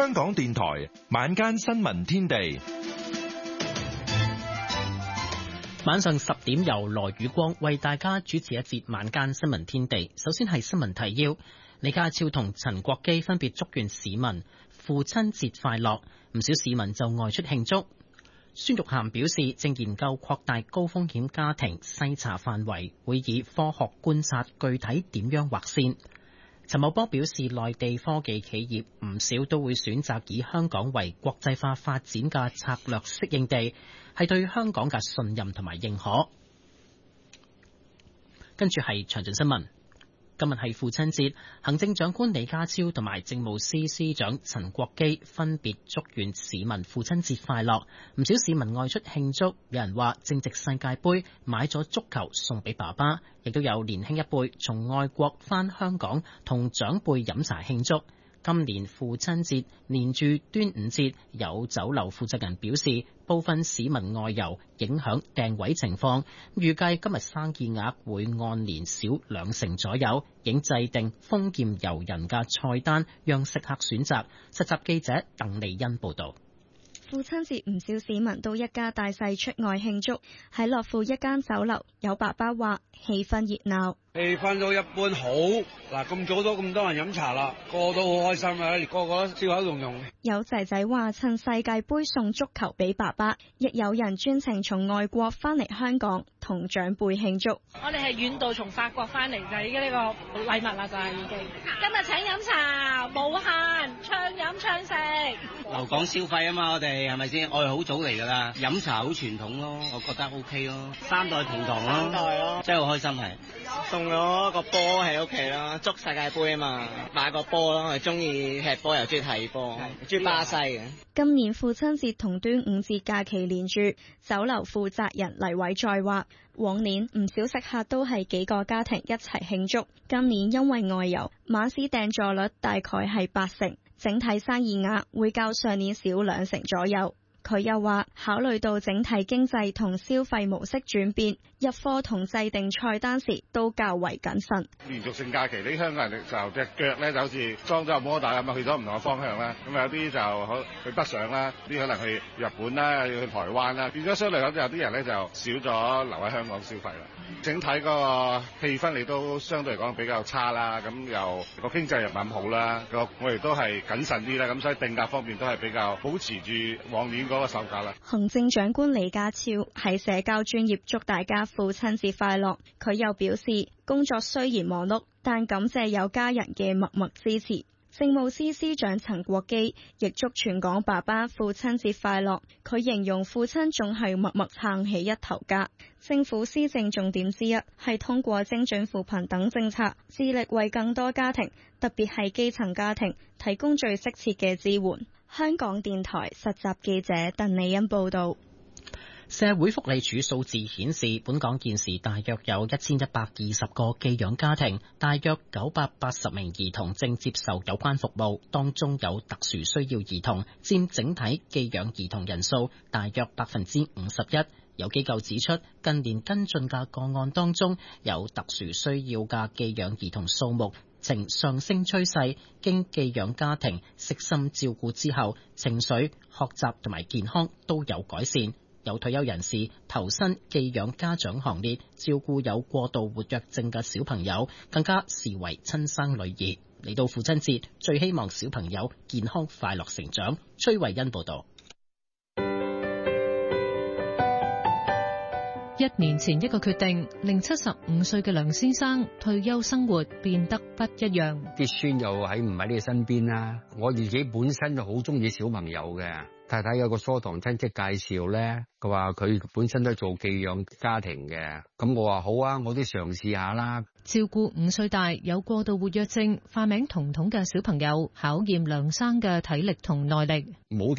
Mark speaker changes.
Speaker 1: 香港電台晚間新聞天地，
Speaker 2: 晚上10點由羅宇光為大家主持一節晚間新聞天地。首先係新聞提要：李家超同陳國基分別祝願市民父親節快樂，唔少市民就外出慶祝。孫玉菡表示，正研究擴大高風險家庭篩查範圍，會以科學觀察具體點樣劃線。陳茂波表示，內地科技企業唔少都會選擇以香港為國際化發展嘅策略適應地，係對香港嘅信任同埋認可。跟住係詳盡新聞。今日係父親節，行政長官李家超同埋政務司司長陳國基分別祝願市民父親節快樂。唔少市民外出慶祝，有人話正值世界盃買咗足球送俾爸爸，亦都有年輕一輩從外國返香港同長輩飲茶慶祝。今年父親節連住端午節，有酒樓負責人表示，部分市民外遊影響訂位情況，預計今日生意額會按年少20%左右，應制定豐儉由人嘅菜單，讓食客選擇。實習記者鄧利欣報導。
Speaker 3: 父親節唔少市民都一家大細出外慶祝，喺樂富一間酒樓，有爸爸話氣氛熱鬧。
Speaker 4: 氣氛都一般好，嗱咁早都咁多人飲茶啦，個個都好開心啊，個個都笑口融融。
Speaker 3: 有仔仔話趁世界盃送足球俾爸爸，亦有人專程從外國翻嚟香港同長輩慶祝。
Speaker 5: 我哋係遠道從法國翻嚟，就係呢個禮物啦，就係已經。今日請飲茶，無限暢飲暢食。
Speaker 6: 留港消費啊嘛，我哋係咪先？我哋好早嚟㗎啦，飲茶好傳統咯，我覺得 OK 咯，三代同堂咯，真係好開心係。
Speaker 7: 送咗個波喺屋企啦，祝世界盃啊嘛，買個波咯，我中意踢波又中意睇波，中意巴西嘅。
Speaker 3: 今年父親節同端午節假期連住，酒樓負責人黎偉再話，往年唔少食客都係幾個家庭一齊慶祝，今年因為外遊，晚市訂座率大概係80%，整體生意額會較上年少20%左右。佢又話，考慮到整體經濟同消費模式轉變，入貨同制定菜單時都較為謹慎。
Speaker 8: 連續性假期，啲香港人就隻腳咧就好似裝咗入摩打咁啊，去咗唔同嘅方向啦。咁有啲就去北上啦，啲可能去日本啦，要去台灣啦，變咗相對嚟講，有啲人咧就少咗留喺香港消費啦。整體嗰個氣氛亦都相對嚟講比較差啦，咁又個經濟又唔係咁好啦，我哋都係謹慎啲啦，咁所以定價方面都係比較保持住往年嗰個售價啦。
Speaker 3: 行政長官李家超喺社交專頁祝大家父親節快樂，佢又表示工作雖然忙碌，但感謝有家人嘅默默支持。政務司司長陳國基亦祝全港爸爸父親節快樂，佢形容父親總係默默撐起一頭家。政府施政重點之一係通過精準扶貧等政策，致力為更多家庭，特別係基層家庭提供最適切嘅支援。香港電台實習記者鄧麗欣報道。
Speaker 2: 社會福利署數字顯示，本港現時大約有1120個寄養家庭，大約980名兒童正接受有關服務，當中有特殊需要兒童佔整體寄養兒童人數大約51%。有機構指出，近年跟進嘅個案當中，有特殊需要嘅寄養兒童數目呈上升趨勢，經寄養家庭悉心照顧之後，情緒、學習同埋健康都有改善。有退休人士投身寄養家長行列，照顧有過度活躍症嘅小朋友，更加視為親生女兒。嚟到父親節，最希望小朋友健康快樂成長。崔慧欣報道。
Speaker 9: 1年前一個決定，令75歲嘅梁先生退休生活變得不一樣。
Speaker 10: 啲孫又喺唔喺你身邊啦？我自己本身就好中意小朋友嘅，太太有個疏堂親戚介紹咧，佢話佢本身都係做寄養家庭嘅，咁我話好啊，我都嘗試下啦。
Speaker 9: 照顧5歲大有過度活躍症、化名彤彤嘅小朋友，考驗梁生嘅體力同耐力。
Speaker 10: 冇